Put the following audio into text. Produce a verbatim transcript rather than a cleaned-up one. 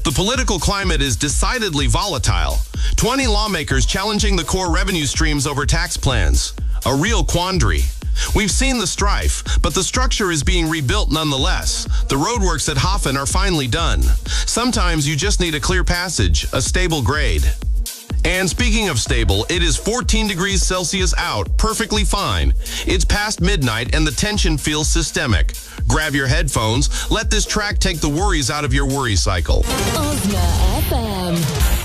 The political climate is decidedly volatile. twenty lawmakers challenging the core revenue streams over tax plans. A real quandary. We've seen the strife, but the structure is being rebuilt nonetheless. The roadworks at Hafen are finally done. Sometimes you just need a clear passage, a stable grade. And speaking of stable, it is fourteen degrees Celsius out, perfectly fine. It's past midnight and the tension feels systemic. Grab your headphones, let this track take the worries out of your worry cycle. Ozna F M.